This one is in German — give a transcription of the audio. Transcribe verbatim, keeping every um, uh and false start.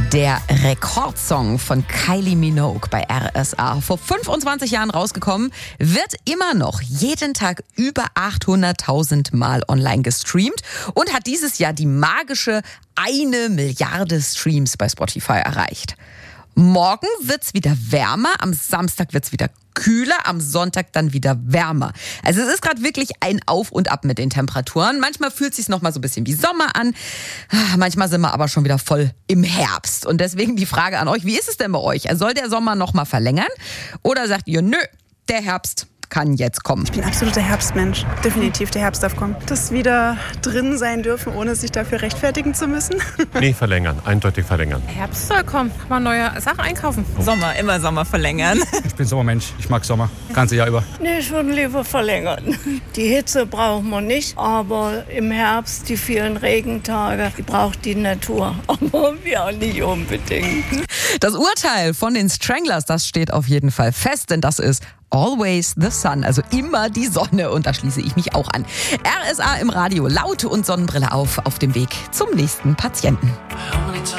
Der Rekordsong von Kylie Minogue bei R S A, vor fünfundzwanzig Jahren rausgekommen, wird immer noch jeden Tag über achthunderttausend Mal online gestreamt und hat dieses Jahr die magische eine Milliarde Streams bei Spotify erreicht. Morgen wird's wieder wärmer, am Samstag wird's wieder kühler, am Sonntag dann wieder wärmer. Also es ist gerade wirklich ein Auf und Ab mit den Temperaturen. Manchmal fühlt es sich noch mal so ein bisschen wie Sommer an, manchmal sind wir aber schon wieder voll im Herbst. Und deswegen die Frage an euch, wie ist es denn bei euch? Soll der Sommer noch mal verlängern? Oder sagt ihr, nö, der Herbst kann jetzt kommen? Ich bin absoluter Herbstmensch. Definitiv, der Herbst darf kommen. Dass wieder drin sein dürfen, ohne sich dafür rechtfertigen zu müssen. Nee, verlängern. Eindeutig verlängern. Herbst soll kommen. Mal neue Sachen einkaufen. Sommer, immer Sommer verlängern. Ich bin Sommermensch. Ich mag Sommer. Ganze Jahr über. Nee, ich würde lieber verlängern. Die Hitze braucht man nicht, aber im Herbst die vielen Regentage, die braucht die Natur. Aber wir auch nicht unbedingt. Das Urteil von den Stranglers, das steht auf jeden Fall fest, denn das ist Always the Sun, also immer die Sonne, und da schließe ich mich auch an. R S A im Radio, Laute und Sonnenbrille auf, auf dem Weg zum nächsten Patienten.